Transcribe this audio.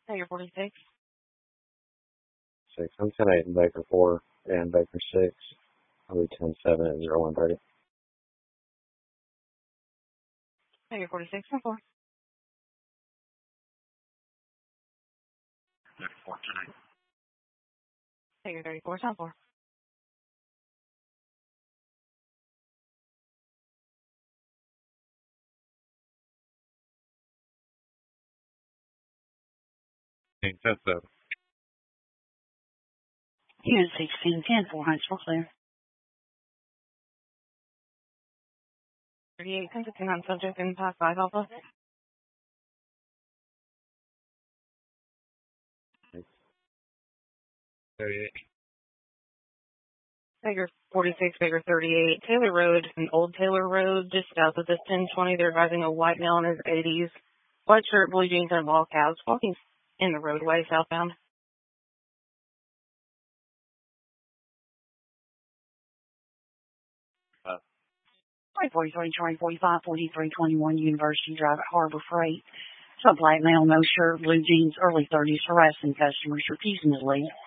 Figure 46. 6. I'm 10-8 in Baker 4 and Baker 6. I'll be 10-7 at 0130. Figure 46 and 4. 34 tonight. Figure 34 and 4. Team 10-7. Unit 1610 4 Huntsville clear. 38 10 on subject in pass 5 Alpha. 38. Figure 46, figure 38. Taylor Road and Old Taylor Road, just south of this 1020. They're driving a white male in his 80s. White shirt, blue jeans, and ball caps, walking in the roadway southbound. 43, Charlie 45, 4321 University Drive at Harbor Freight. Some black male, no shirt, blue jeans, early 30s, harassing customers, refusing to leave.